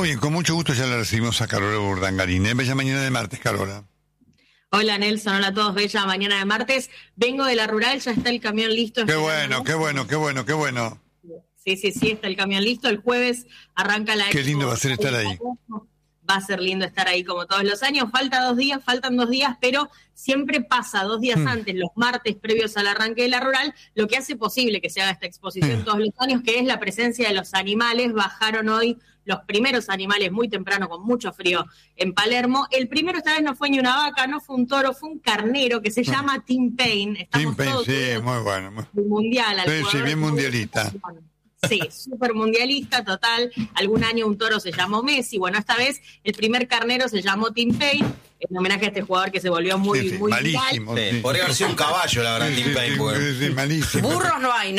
Muy bien, con mucho gusto ya la recibimos a Carola Urdangarín. Bella mañana de martes, Carola. Hola Nelson, hola a todos, bella mañana de martes. Vengo de la rural, ya está el camión listo. Qué bueno. Sí, está el camión listo. El jueves arranca la Qué lindo va a ser estar ahí. Va a ser lindo estar ahí como todos los años. Faltan 2 días, pero siempre pasa 2 días antes, los martes previos al arranque de la rural, lo que hace posible que se haga esta exposición todos los años, que es la presencia de los animales. Bajaron hoy los primeros animales muy temprano, con mucho frío, en Palermo. El primero esta vez no fue ni una vaca, no fue un toro, fue un carnero que se llama Tim Payne. Estamos Tim Payne, sí, muy bueno. Mundial. Sí, bien mundialista. Sí, súper mundialista, total. Algún año un toro se llamó Messi. Bueno, esta vez el primer carnero se llamó Tim Payne, en homenaje a este jugador que se volvió muy malísimo. viral. Sí. Podría haber sido un caballo, la verdad, Tim Payne. Sí, malísimo. Burros no hay, ¿no?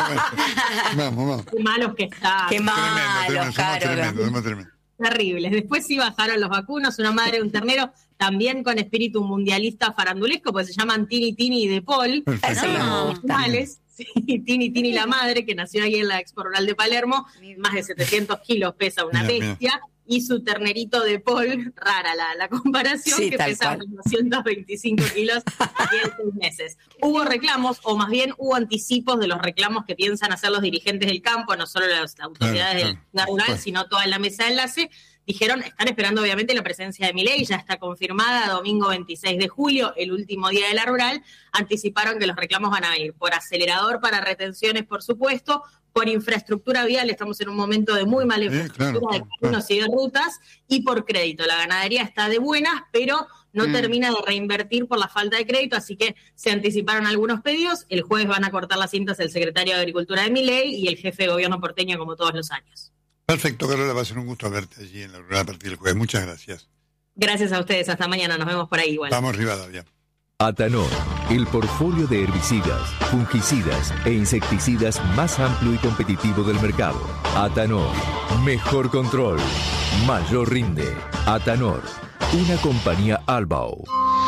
Vamos. Qué malos que están. Qué malos, tremendo. Terribles. Después sí bajaron los vacunos, una madre, un ternero, también con espíritu mundialista farandulesco, pues se llaman Tini y De Paul. Son los animales. Sí, Tini la madre, que nació ahí en la Expo Rural de Palermo, más de 700 kilos pesa, una bestia, y su ternerito De Paul, rara la comparación, sí, que pesa 225 kilos y en 6 meses. Hubo reclamos, o más bien hubo anticipos de los reclamos que piensan hacer los dirigentes del campo, no solo las autoridades de la rural, sino toda la mesa de enlace. Dijeron, están esperando obviamente la presencia de Milei, ya está confirmada, domingo 26 de julio, el último día de la rural. Anticiparon que los reclamos van a venir por acelerador para retenciones, por supuesto, por infraestructura vial, estamos en un momento de muy mala infraestructura de caminos y de rutas, y por crédito. La ganadería está de buenas, pero no termina de reinvertir por la falta de crédito, así que se anticiparon algunos pedidos. El jueves van a cortar las cintas el secretario de Agricultura de Milei y el jefe de gobierno porteño, como todos los años. Perfecto, Carola, va a ser un gusto verte allí en la rural a partir del jueves. Muchas gracias. Gracias a ustedes, hasta mañana, nos vemos por ahí igual. Vamos, Rivadavia. Atanor, el portfolio de herbicidas, fungicidas e insecticidas más amplio y competitivo del mercado. Atanor, mejor control, mayor rinde. Atanor, una compañía Albao.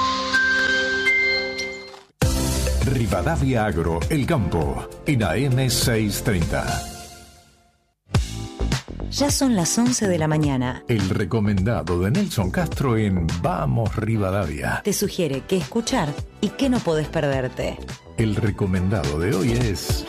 Rivadavia Agro, el campo, en AM 630. Ya son las 11 de la mañana. El recomendado de Nelson Castro en Vamos Rivadavia. Te sugiere qué escuchar y qué no podés perderte. El recomendado de hoy es...